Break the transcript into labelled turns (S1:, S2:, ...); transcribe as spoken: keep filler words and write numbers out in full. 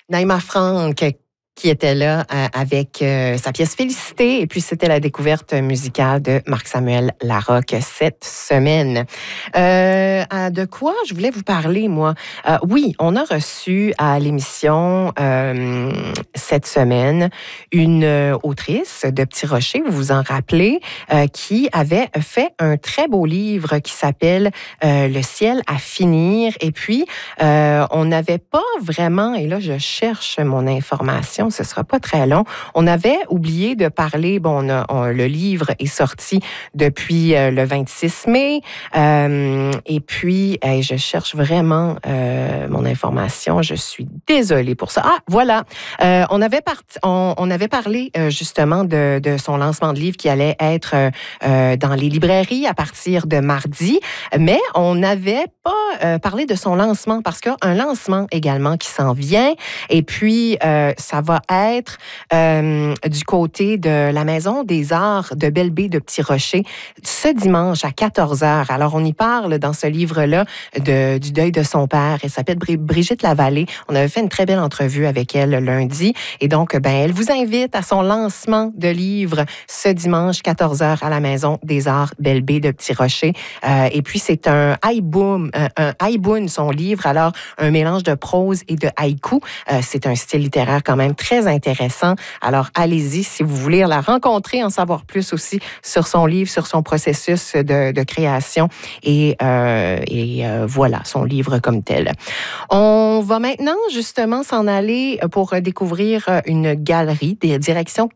S1: Naïma Franck qui était là euh, avec euh, sa pièce Félicité. Et puis, c'était la découverte musicale de Marc-Samuel Larocque cette semaine. Euh, de quoi je voulais vous parler, moi? Euh, oui, on a reçu à l'émission euh, cette semaine une euh, autrice de Petit Rocher, vous vous en rappelez, euh, qui avait fait un très beau livre qui s'appelle euh, Le ciel à finir. Et puis, euh, on n'avait pas vraiment, et là, je cherche mon information, ce ne sera pas très long. On avait oublié de parler, bon, on a, on, le livre est sorti depuis euh, le vingt-six mai, euh, et puis, euh, je cherche vraiment euh, mon information, je suis désolée pour ça. Ah, voilà, euh, on, avait part, on, on avait parlé euh, justement de, de son lancement de livre qui allait être euh, dans les librairies à partir de mardi, mais on n'avait pas euh, parlé de son lancement parce qu'il y a un lancement également qui s'en vient, et puis euh, ça va être euh, du côté de la Maison des Arts de Belle-Baie de Petit-Rocher ce dimanche à quatorze heures. Alors, on y parle dans ce livre-là de, du deuil de son père. Elle s'appelle Brigitte Lavallée. On avait fait une très belle entrevue avec elle lundi. Et donc, ben, elle vous invite à son lancement de livre ce dimanche quatorze heures à la Maison des Arts Belle-Baie de Petit-Rocher. Euh, et puis, c'est un haïboum, un, un haïboun, son livre. Alors, un mélange de prose et de haïku. Euh, c'est un style littéraire quand même très intéressant. Alors, allez-y si vous voulez la rencontrer, en savoir plus aussi sur son livre, sur son processus de, de création et, euh, et euh, voilà, son livre comme tel. On va maintenant justement s'en aller pour découvrir une galerie, des directions